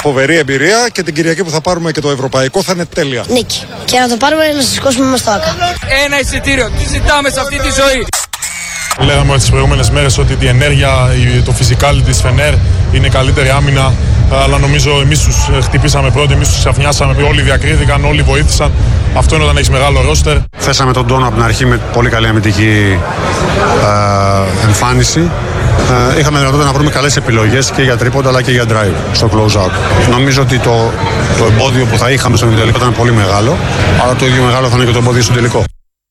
Φοβερή εμπειρία και την Κυριακή που θα πάρουμε και το ευρωπαϊκό θα είναι τέλεια. Νίκη. Και να το πάρουμε να σηκώσουμε μας το ΆΚΑ. Ένα εισιτήριο. Τι ζητάμε σε αυτή τη ζωή. Λέγαμε τις προηγούμενες μέρες ότι η ενέργεια, το physicality της Φενέρ είναι η καλύτερη άμυνα. Αλλά νομίζω εμείς τους χτυπήσαμε πρώτοι, εμείς τους ξαφνιάσαμε. Όλοι διακρίθηκαν, όλοι βοήθησαν. Αυτό είναι όταν έχεις μεγάλο ρόστερ. Θέσαμε τον τόνο από την αρχή με πολύ καλή αμυντική εμφάνιση. Είχαμε δυνατότητα να βρούμε καλές επιλογές και για τρίποντα αλλά και για drive στο close-out. Νομίζω ότι το εμπόδιο που θα είχαμε στον τελικό ήταν πολύ μεγάλο, αλλά το ίδιο μεγάλο θα είναι και το εμπόδιο στον τελικό.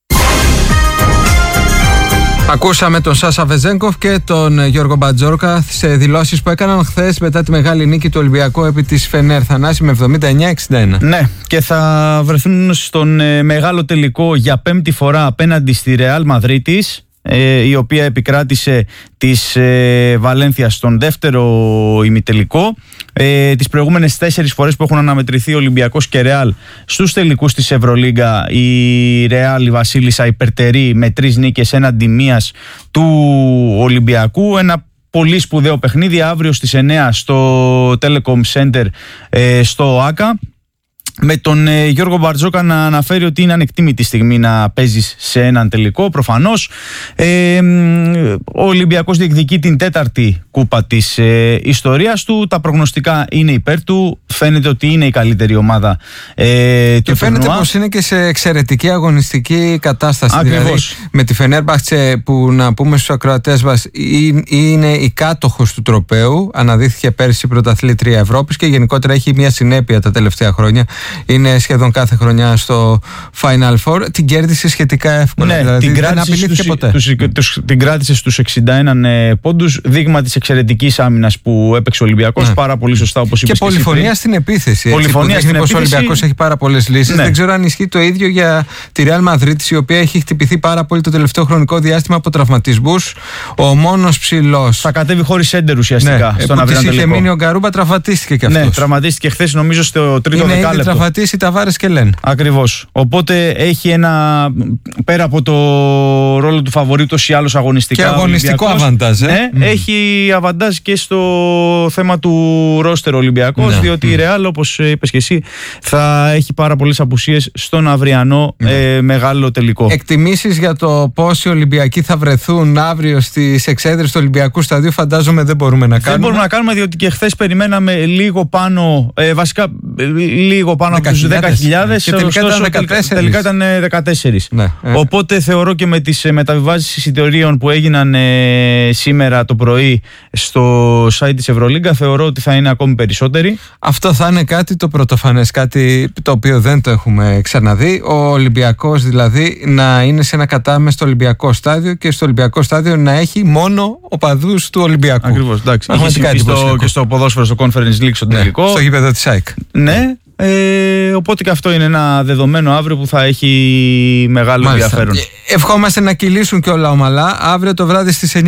Ακούσαμε τον Σάσα Βεζένκοφ και τον Γιώργο Μπατζόρκα σε δηλώσεις που έκαναν χθες μετά τη μεγάλη νίκη του Ολυμπιακού επί της Φενέρ, Θανάση, με 79-61. Ναι, και θα βρεθούν στον μεγάλο τελικό για πέμπτη φορά απέναντι στη Ρεάλ Μαδρίτης, η οποία επικράτησε της Βαλένθια στον δεύτερο ημιτελικό. Τις προηγούμενες 4 φορές που έχουν αναμετρηθεί Ολυμπιακός και Ρεάλ στους τελικούς της Ευρωλίγκα, η Ρεάλ, η Βασίλισσα, υπερτερεί με 3 νίκες έναντι μίας του Ολυμπιακού. Ένα πολύ σπουδαίο παιχνίδι αύριο στις 9 στο Telecom Center στο ΆΚΑ, με τον Γιώργο Μπαρτζόκα να αναφέρει ότι είναι ανεκτήμητη στιγμή να παίζεις σε έναν τελικό. Προφανώς ο Ολυμπιακός διεκδικεί την 4η κούπα της ιστορίας του. Τα προγνωστικά είναι υπέρ του. Φαίνεται ότι είναι η καλύτερη ομάδα του φαίνεται πως είναι και σε εξαιρετική αγωνιστική κατάσταση. Ακριβώς. Δηλαδή, με τη Φενέρμπαχτσε, που να πούμε στους ακροατές μας είναι η κάτοχος του τροπαίου, αναδείχθηκε πέρσι πρωταθλήτρια Ευρώπης και γενικότερα έχει μια συνέπεια τα τελευταία χρόνια. Είναι σχεδόν κάθε χρονιά στο Final Four. Την κέρδισε σχετικά εύκολα. Ναι, δηλαδή δεν απειλήθηκε ποτέ. Την κράτησε στους 61 πόντους. Δείγμα της εξαιρετικής άμυνας που έπαιξε ο Ολυμπιακός. Ναι. Πάρα πολύ σωστά, όπως είπες. Και πολυφωνία στην επίθεση. Πολυφωνία στην επίθεση. Ο Ολυμπιακός έχει πάρα πολλές λύσεις. Ναι. Δεν ξέρω αν ισχύει το ίδιο για τη Real Madrid, η οποία έχει χτυπηθεί πάρα πολύ το τελευταίο χρονικό διάστημα από τραυματισμούς. Ο μόνος ψηλός. Θα κατέβει χωρίς σέντερ ουσιαστικά. Ναι. Στον αυριανό τελικό. Είχε μείνει ο Γκαρούμπα, τραυματίστηκε και αυτός. Ναι, τραυματίστηκε χθες, νομίζω, στο τρίτο δεκάλεπτο. Τραυματίσει Ταβάρες και Λεν. Ακριβώς. Οπότε έχει ένα, πέρα από το ρόλο του φαβορί ούτως ή άλλως αγωνιστικά. Και αγωνιστικό αβαντάζ. Ναι, έχει αβαντάζ και στο θέμα του ρόστερ Ολυμπιακός, ναι. Διότι η Ρεάλ, όπως είπες και εσύ, θα έχει πάρα πολλές απουσίες στον αυριανό μεγάλο τελικό. Εκτιμήσεις για το πόσοι Ολυμπιακοί θα βρεθούν αύριο στις εξέδρες του Ολυμπιακού Σταδίου, φαντάζομαι δεν μπορούμε να κάνουμε. Δεν μπορούμε να κάνουμε, διότι και χθες περιμέναμε λίγο πάνω, βασικά λίγο πάνω από τους 10.000 και τελικά ήταν 14. Ναι. Οπότε θεωρώ και με τις μεταβιβάσεις εισιτηρίων που έγιναν σήμερα το πρωί στο site της Ευρωλίγκα, θεωρώ ότι θα είναι ακόμη περισσότεροι. Αυτό θα είναι κάτι το πρωτοφανές, κάτι το οποίο δεν το έχουμε ξαναδεί. Ο Ολυμπιακός δηλαδή να είναι σε ένα κατάμεστο στο Ολυμπιακό στάδιο και στο Ολυμπιακό στάδιο να έχει μόνο οπαδούς του Ολυμπιακού. Ακριβώς, εντάξει. Και στο ποδόσφαιρο, στο Conference League, στο τελικό. Στο γήπεδο της ΑΕΚ. Ναι. Οπότε και αυτό είναι ένα δεδομένο αύριο που θα έχει μεγάλο ενδιαφέρον. Ευχόμαστε να κυλήσουν και όλα ομαλά. Αύριο το βράδυ στις 9